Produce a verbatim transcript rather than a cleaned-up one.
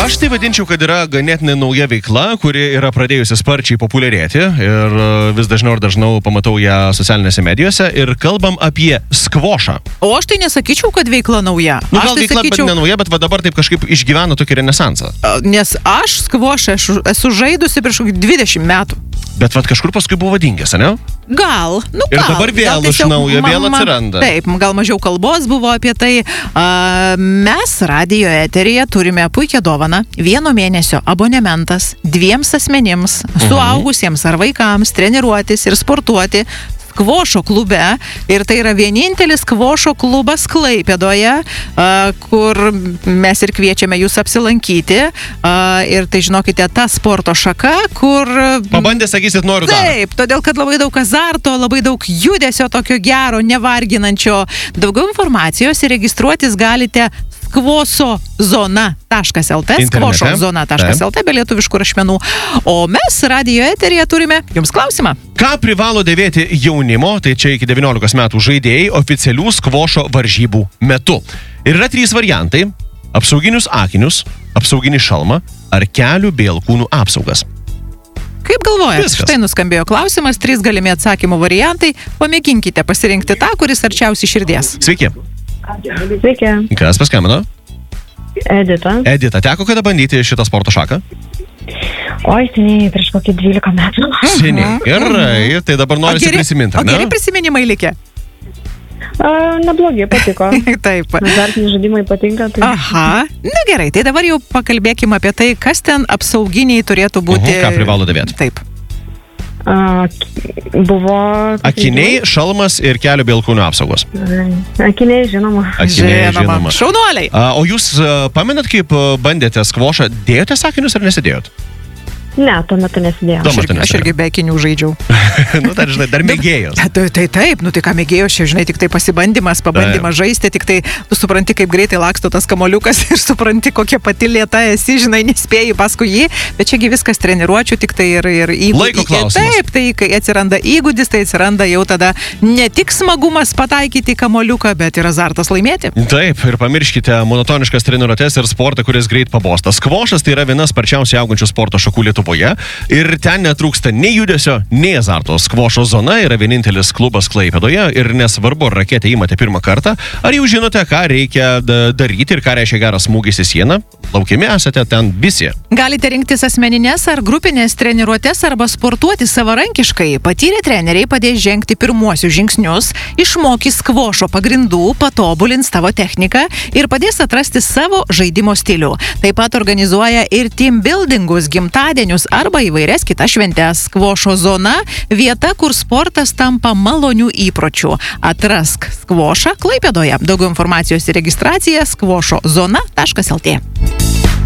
Aš tai vadinčiau, kad yra ganėtinai nauja veikla, kuri yra pradėjusi sparčiai populiarėti ir vis dažniau ir dažniau pamatau ją socialinėse medijose ir kalbam apie skvošą. O aš tai nesakyčiau, kad veikla nauja. Nu, aš gal tai veikla, sakyčiau, bet ne nauja, bet va dabar taip kažkaip išgyveno tokį renesansą. Nes aš skvošą esu, esu žaidusi prieš dvidešimt metų. Bet va kažkur paskui buvo dingęs, ne? Gal, nu gal. Ir dabar vėl iš naujo, vėl atsiranda. Taip, gal mažiau kalbos buvo apie tai. A, mes radijo eteryje turime puikią dovaną. Vieno mėnesio abonementas dviems asmenims, suaugusiems ar vaikams treniruotis ir sportuoti skvošo klube. Ir tai yra vienintelis skvošo klubas Klaipėdoje, a, kur mes ir kviečiame jūs apsilankyti. A, ir tai, žinokite, ta sporto šaka, kur... Pabandė, sakysit, noriu dar. Taip, todėl, kad labai daug azarto, labai daug judesio tokio gero, nevarginančio. Daugiau informacijos ir registruotis galite skvoso zona taškas lt, skvošo zona taškas lt, be lietuviškų rašmenų. O mes radijo eteryje turime jums klausimą. Ką privalo dėvėti jaunimo, tai čia iki devyniolikos metų žaidėjai, oficialių skvošo varžybų metu? Ir yra trys variantai – apsauginius akinius, apsauginį šalmą ar kelių bei alkūnų apsaugas. Kaip galvojate? Viskas. Štai nuskambėjo klausimas, trys galimi atsakymų variantai. Pamėginkite pasirinkti tą, kuris arčiausiai širdies. Sveiki. Sveiki. Kas paskambino? Edita. Edita, teko kada bandyti šitą sporto šaką? Oi, seniai, prieš kokį dvylika metų. Seniai. Gerai, tai dabar norisi geri, prisiminti, o ne? geri prisiminimai likę? A, neblogi, patiko. Taip. Azartiniai žaidimai patinka. Tai... Aha. Na gerai, tai dabar jau pakalbėkime apie tai, kas ten apsauginiai turėtų būti. Uhum, ką privalo dėvėti? Taip. A, buvo... Akiniai, šalmas ir kelių bei alkūnių apsaugos. Akiniai, žinoma. Akiniai, žinoma. Šaunuoliai. A, o jūs a, pamenat, kaip a, bandėte skvošą, dėjote sakinius ar nesidėjot? Ne, tuo metu nesidėjau. Tuo Aš irgi, aš irgi be akinių žaidžiau. Nu, dar, žinai, dar mėgėjos. Tai, tai taip, nu tai ką mėgėjos, čia, žinai, tik tai pasibandymas, pabandymas žaisti, tik tai tu supranti, kaip greitai laksto tas kamoliukas ir supranti, kokia pati lėta esi, žinai, nespėjai paskui jį, bet čiagi viskas treniruočių, tik tai ir, ir įgūdis. Laiko klausimas. Taip, tai kai atsiranda įgūdis, tai atsiranda jau tada ne tik smagumas pataikyti kamoliuką, bet ir azartas laimėti. Taip, ir pamirškite monotoniškas treniruotes ir sportą, kuris greit pabosta. Skvošas tai yra viena sparčiausiai augančių sporto šakų Lietuvoje. Ir ten netrūksta nei judesio, nei azarto. Skvošo zona yra vienintelis klubas Klaipėdoje ir nesvarbu, ar raketę įmate pirmą kartą, ar jau žinote, ką reikia daryti ir ką reiškia geras smūgis į sieną. Laukiami esate ten visi. Galite rinktis asmeninės ar grupinės treniruotės arba sportuoti savarankiškai. Patyrę treneriai padės žengti pirmuosius žingsnius, išmokys skvošo pagrindų, patobulins tavo techniką ir padės atrasti savo žaidimo stilių. Taip pat organizuoja ir team buildingus, gimtadienius arba įvairias kitas šventes. Skvošo zona – vieta, kur sportas tampa malonių įpročių. Atrask skvošą Klaipėdoje. Daugiau informacijos ir registracija skvošo zona taškas lt.